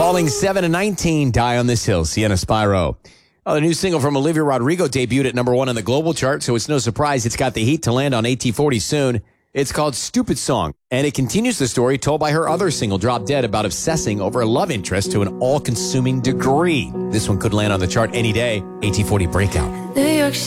Falling 7 to 19, Die on This Hill, Sienna Spyro. Oh, the new single from Olivia Rodrigo debuted at number 1 on the global chart, so it's no surprise it's got the heat to land on AT40 soon. It's called Stupid Song, and it continues the story told by her other single, Drop Dead, about obsessing over a love interest to an all-consuming degree. This one could land on the chart any day. AT40 Breakout. New York